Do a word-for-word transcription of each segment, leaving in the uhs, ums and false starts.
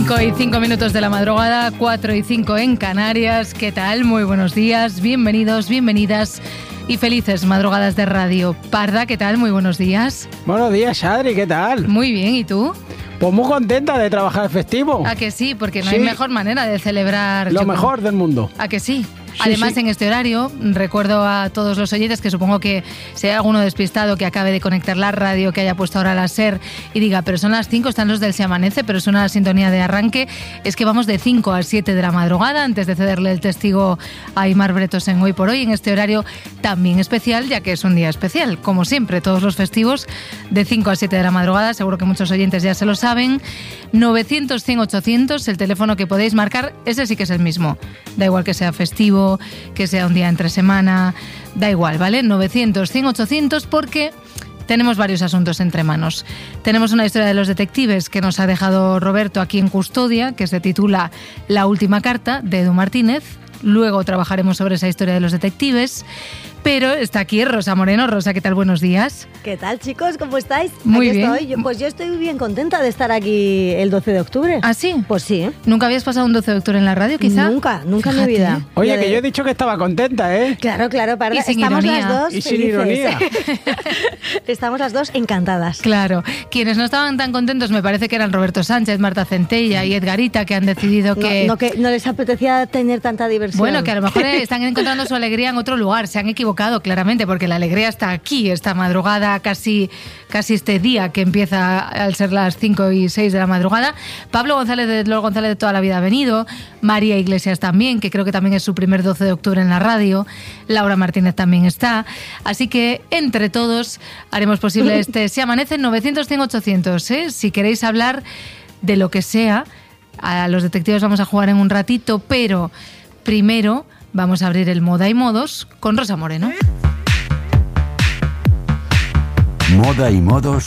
cinco y cinco minutos de la madrugada, cuatro y cinco en Canarias. ¿Qué tal? Muy buenos días, bienvenidos, bienvenidas y felices madrugadas de radio. Parda, ¿qué tal? Muy buenos días. Buenos días, Adri, ¿qué tal? Muy bien, ¿y tú? Pues muy contenta de trabajar festivo. ¿A que sí? Porque no Sí. hay mejor manera de celebrar... Lo yo creo- mejor del mundo. ¿A que sí? Sí, Además, sí. en este horario, recuerdo a todos los oyentes que supongo que si hay alguno despistado que acabe de conectar la radio, que haya puesto ahora la SER y diga, pero son las cinco, están los del Se Amanece, pero suena la sintonía de arranque, es que vamos de cinco a siete de la madrugada, antes de cederle el testigo a Aimar Bretos en Hoy por Hoy, en este horario también especial, ya que es un día especial, como siempre, todos los festivos, de cinco a siete de la madrugada, seguro que muchos oyentes ya se lo saben. novecientos, cien, ochocientos, el teléfono que podéis marcar, ese sí que es el mismo. Da igual que sea festivo, que sea un día entre semana, da igual, ¿vale? novecientos, cien, ochocientos, porque tenemos varios asuntos entre manos. Tenemos una historia de los detectives que nos ha dejado Roberto aquí en custodia, que se titula La última carta, de Edu Martínez. Luego trabajaremos sobre esa historia de los detectives. Pero está aquí Rosa Moreno. Rosa, ¿qué tal? Buenos días. ¿Qué tal, chicos? ¿Cómo estáis? Muy Aquí bien. Estoy. Yo, pues yo estoy bien contenta de estar aquí el doce de octubre. ¿Ah, sí? Pues sí. ¿Nunca habías pasado un doce de octubre en la radio, quizá? Nunca, nunca en mi Fíjate. vida. Oye, Ya que de- yo he dicho que estaba contenta, ¿eh? Claro, claro, para Y sin estamos ironía. las dos Y sin felices. ironía. Estamos las dos encantadas. Claro. Quienes no estaban tan contentos me parece que eran Roberto Sánchez, Marta Centella y Edgarita, que han decidido No, que... no, que no les apetecía tener tanta diversión. Bueno, que a lo mejor están encontrando su alegría en otro lugar. Se han equivocado claramente, porque la alegría está aquí, esta madrugada, casi, casi este día que empieza al ser las cinco y seis de la madrugada. Pablo González de Lord González de toda la vida ha venido. María Iglesias también, que creo que también es su primer doce de octubre en la radio. Laura Martínez también está. Así que entre todos haremos posible este Se Amanece novecientos, cien, ochocientos. ¿eh? Si queréis hablar de lo que sea, a los detectives vamos a jugar en un ratito, pero primero vamos a abrir el Moda y Modos con Rosa Moreno. Moda y modos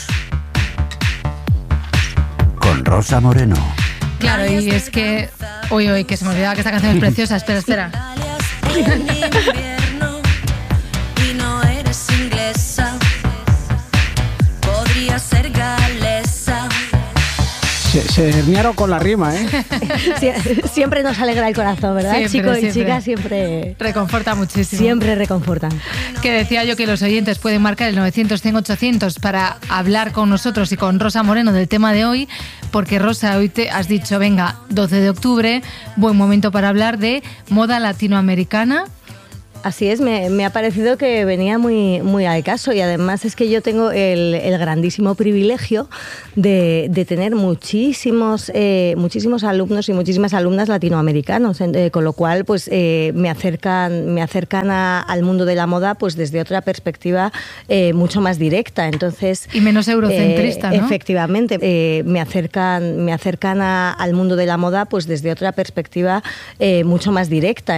con Rosa Moreno. Claro, y es que... Uy, uy, que se me olvidaba que esta canción es preciosa. Espera, espera. En invierno y no eres inglesa, podría ser galesa. Se, se herniaron con la rima, ¿eh? Sie- siempre nos alegra el corazón, ¿verdad? Siempre, Chicos y siempre. chicas siempre, Reconforta muchísimo. siempre reconfortan. Que decía yo que los oyentes pueden marcar el novecientos, cien, ochocientos para hablar con nosotros y con Rosa Moreno del tema de hoy, porque Rosa, hoy te has dicho, venga, doce de octubre, buen momento para hablar de moda latinoamericana. Así es, me, me ha parecido que venía muy, muy al caso y además es que yo tengo el, el grandísimo privilegio de, de tener muchísimos, eh, muchísimos alumnos y muchísimas alumnas latinoamericanos, eh, con lo cual pues eh, me acercan, me acercan a- al mundo de la moda pues desde otra perspectiva eh, mucho más directa. Entonces, Y menos eurocentrista, eh, ¿no? Efectivamente, eh, me acercan, me acercan a- al mundo de la moda pues desde otra perspectiva eh, mucho más directa.